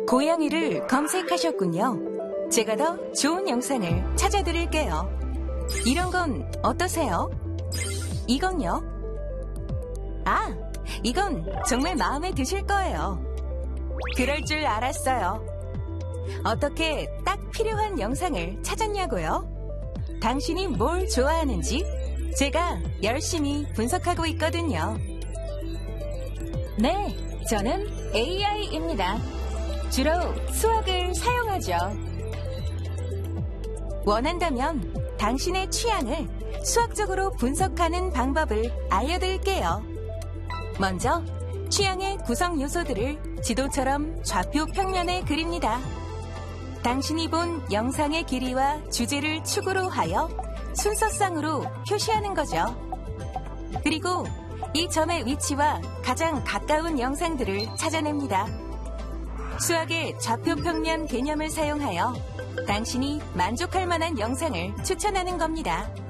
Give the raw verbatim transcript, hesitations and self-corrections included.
고양이를 검색하셨군요. 제가 더 좋은 영상을 찾아드릴게요. 이런 건 어떠세요? 이건요? 아, 이건 정말 마음에 드실 거예요. 그럴 줄 알았어요. 어떻게 딱 필요한 영상을 찾았냐고요? 당신이 뭘 좋아하는지 제가 열심히 분석하고 있거든요. 네, 저는 에이아이입니다. 주로 수학을 사용하죠. 원한다면 당신의 취향을 수학적으로 분석하는 방법을 알려드릴게요. 먼저 취향의 구성 요소들을 지도처럼 좌표 평면에 그립니다. 당신이 본 영상의 길이와 주제를 축으로 하여 순서상으로 표시하는 거죠. 그리고 이 점의 위치와 가장 가까운 영상들을 찾아냅니다. 수학의 좌표평면 개념을 사용하여 당신이 만족할 만한 영상을 추천하는 겁니다.